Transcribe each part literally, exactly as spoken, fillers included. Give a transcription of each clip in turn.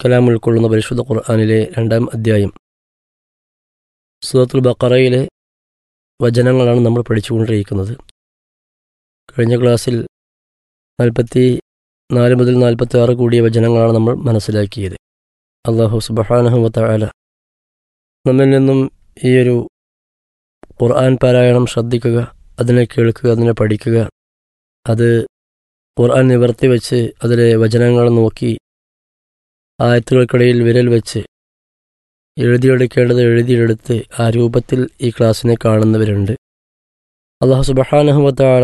കലാം ഉൾക്കൊള്ളുന്ന പരിശുദ്ധ ഖുർആനിലെ രണ്ടാം അധ്യായം സൂറത്തുൽ ബഖറയിലെ വചനങ്ങളാണ് നമ്മൾ പഠിച്ചുകൊണ്ടിരിക്കുന്നത്. കഴിഞ്ഞ ക്ലാസ്സിൽ നാൽപ്പത്തി നാല് മുതൽ നാൽപ്പത്തി ആറ് കൂടിയ വചനങ്ങളാണ് നമ്മൾ മനസ്സിലാക്കിയത്. അല്ലാഹു സുബ്ഹാനഹു വ തആല നമ്മിൽ നിന്നും ഈ ഒരു ഖുർആൻ പാരായണം ശ്രദ്ധിക്കുക, അതിനെ കേൾക്കുക, അതിനെ പഠിക്കുക, അത് ഖുർആൻ നിവർത്തി വെച്ച് അതിലെ വചനങ്ങൾ നോക്കി ആയത്തുകൾക്കിടയിൽ വിരൽ വെച്ച് എഴുതിയെടുക്കേണ്ടത് എഴുതിയെടുത്ത് ആ രൂപത്തിൽ ഈ ക്ലാസ്സിനെ കാണുന്നവരുണ്ട്. അല്ലാഹു സുബ്ഹാനഹു വ തആല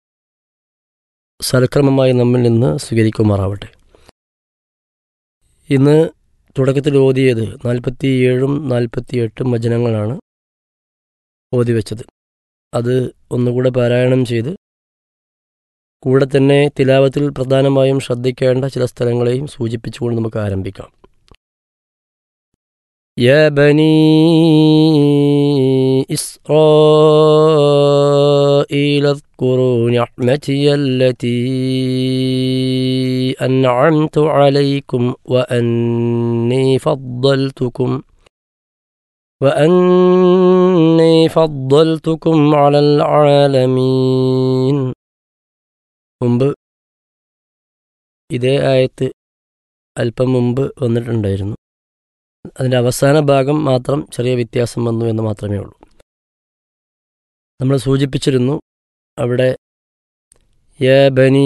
സൽക്രമമായി നമ്മിൽ നിന്ന് സ്വീകരിക്കുമാറാവട്ടെ. ഇന്ന് തുടക്കത്തിൽ ഓതിയത് നാൽപ്പത്തി ഏഴും നാൽപ്പത്തി എട്ടും വചനങ്ങളാണ് ഓതി വെച്ചത്. അത് ഒന്നുകൂടെ പാരായണം ചെയ്ത് കൂടെ തന്നെ തിലാവത്തിൽ പ്രധാനമായും ശ്രദ്ധിക്കേണ്ട ചില സ്ഥലങ്ങളെയും സൂചിപ്പിച്ചുകൊണ്ട് നമുക്ക് ആരംഭിക്കാം. യാ ബനീ ഇസ്രാഈല اذ്കുറൂ നിഅ്മതിയ അല്ലതീ അൻഅംതു അലൈക്കും വഅന്നീ ഫദ്ദൽതുക്കും വഅന്നീ ഫദ്ദൽതുക്കും അലൽ ആലമീൻ. മുമ്പ് ഇതേ ആയത്ത് അല്പം മുമ്പ് വന്നിട്ടുണ്ടായിരുന്നു. അതിൻ്റെ അവസാന ഭാഗം മാത്രം ചെറിയ വ്യത്യാസം വന്നു എന്ന് മാത്രമേ ഉള്ളൂ. നമ്മൾ സൂചിപ്പിച്ചിരുന്നു അവിടെ യാ ബനീ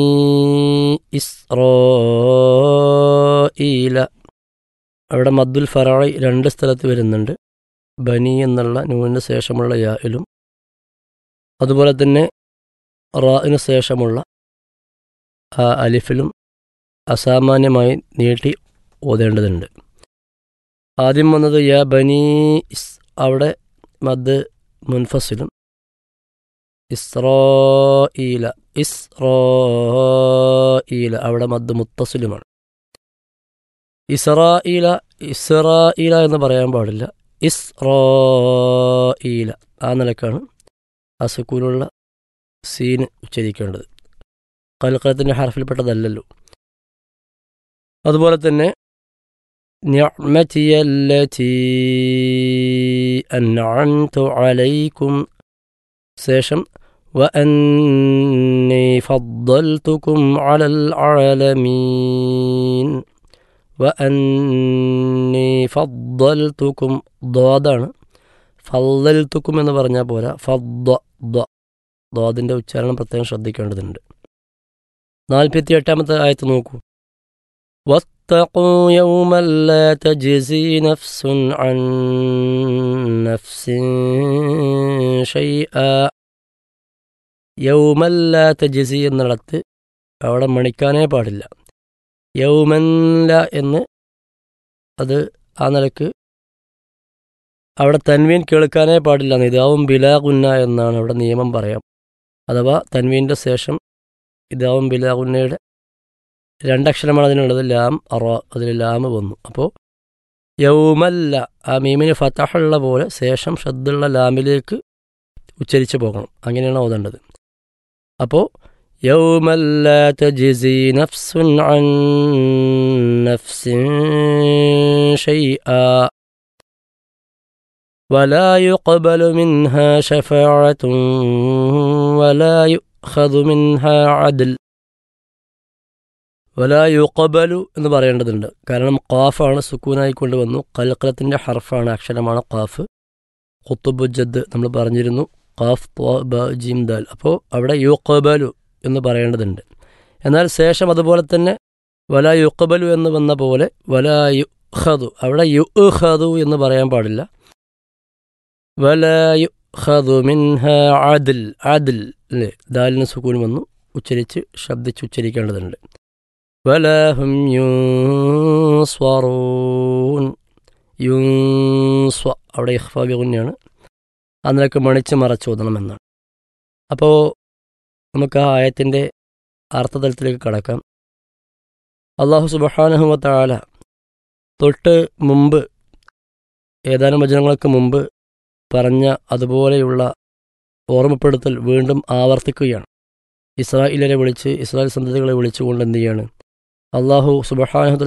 ഇസ്രാഈല, അവിടെ മദ്ദുൽ ഫറഈ രണ്ട് സ്ഥലത്ത് വരുന്നുണ്ട്. ബനി എന്നുള്ള നൂനിന് ശേഷമുള്ള യായിലും അതുപോലെ തന്നെ റാഇന് ശേഷമുള്ള ആ അലിഫിലും അസാമാന്യമായി നീട്ടി ഓതേണ്ടതുണ്ട്. ആദ്യം വന്നത് യാ ബനീ ഇസ്, അവിടെ മദ് മുൻഫസിലും, ഇസ്രാഈല ഇസ്രാഈല അവിടെ മദ് മുത്തസിലുമാണ്. ഇസ്രാഈല ഇസ്രാഈല എന്ന് പറയാൻ പാടില്ല, ഇസ്രാഈല ആ നിലക്കാണ് ആ സുക്കൂനുള്ള സീന് ഉച്ചരിക്കേണ്ടത്. ഖൽഖലത്തിൻ്റെ ഹർഫിൽപ്പെട്ടതല്ലല്ലോ. അതുപോലെ തന്നെ നിഅ്മതിയ അല്ലതീ അൻഅംതു അലൈക്കും ശേഷം വഅന്നീ ഫദ്ദൽതുക്കും അലൽ ആലമീൻ. വഅന്നീ ഫദ്ദൽതുക്കും ദ്വാദാണ്. ഫദ്ദൽതുക്കും എന്ന് പറഞ്ഞാൽ പോരാ, ഫദ്ദ ദ്വാദിൻ്റെ ഉച്ചാരണം പ്രത്യേകം ശ്രദ്ധിക്കേണ്ടതുണ്ട്. നാൽപ്പത്തി എട്ടാമത്തെ ആയത്ത് നോക്കൂ. واتقوا يوما لا تجزي نفس عن نفس شيئا. യൗമൻ ലാ തജ്സി എന്നിടത്ത് അവിടെ മണിക്കാനേ പാടില്ല. യൗമൻ ലാ എന്ന് അത് ആ നിലക്ക് അവിടെ തൻവീൻ കേൾക്കാനേ പാടില്ല. ഇതാവും ബിലാ ഗുന്ന എന്നാണ് അവിടെ നിയമം പറയാം. അഥവാ തൻവീൻ്റെ ശേഷം ഇതാവും ബിലാ ഗുന്നയുടെ രണ്ടക്ഷരമാണ് അതിനുള്ളത്, ലാം അറ, അതിൽ ലാമ് വന്നു. അപ്പോൾ യൗമല്ല ആ മീമിന് ഫതഹുള്ള പോലെ ശേഷം ഷദ്ദുള്ള ലാമിലേക്ക് ഉച്ചരിച്ച് പോകണം. അങ്ങനെയാണ് ഓതേണ്ടത്. അപ്പോൾ യൗമല്ല തജ്സി നഫ്സുൻ അൻ നഫ്സിൻ ഷൈആ വലാ യുഖ്ബലു മിൻഹാ ശഫാഅത്തുൻ വലാ യുഖദു മിൻഹാ അദ്ൽ. വലാ യുഖ്ബലു എന്ന് പറയേണ്ടതുണ്ട്. കാരണം ഖാഫാണ് സുക്കൂനായി കൊണ്ടുവന്നു. ഖൽഖലത്തിൻ്റെ ഹർഫാണ്, അക്ഷരമാണ് ഖാഫ്. ഖുത്തുബുജ്ജദ് നമ്മൾ പറഞ്ഞിരുന്നു, ഖാഫ് ത്വ ബ ജീം ദാൽ. അപ്പോൾ അവിടെ യുഖ്ബലു എന്ന് പറയേണ്ടതുണ്ട്. എന്നാൽ ശേഷം അതുപോലെ തന്നെ വലാ യുഖ്ബലു എന്ന് വന്ന പോലെ വലാ യുഖദു, അവിടെ യുഖദു എന്ന് പറയാൻ പാടില്ല. വലാ യുഖദു മിൻഹാ അദ്ൽ, അദ്ൽ അല്ലേ, ദാലിന് സുക്കൂൻ വന്നു, ഉച്ചരിച്ച് ശബ്ദിച്ച് ഉച്ചരിക്കേണ്ടതുണ്ട്. വലാഹും യുൻസ്വറൂൻ, യുൻസ്വ അവിടെ ഇഖ്ഫാ ബിഗുന്നയാണ്, അതിനൊക്കെ മണിച്ച് മറച്ചോദണമെന്നാണ്. അപ്പോൾ നമുക്ക് ആ ആയത്തിൻ്റെ അർത്ഥതലത്തിലേക്ക് കടക്കാം. അല്ലാഹു സുബ്ഹാനഹു വ തആല തൊട്ട് മുമ്പ് ഏതാനും വചനങ്ങൾക്ക് മുമ്പ് പറഞ്ഞ അതുപോലെയുള്ള ഓർമ്മപ്പെടുത്തൽ വീണ്ടും ആവർത്തിക്കുകയാണ്. ഇസ്രായേലിനെ വിളിച്ച് ഇസ്രായേൽ സന്തതികളെ വിളിച്ചുകൊണ്ട് എന്ത് ചെയ്യാണ്? അല്ലാഹു സുബ്ഹാനഹു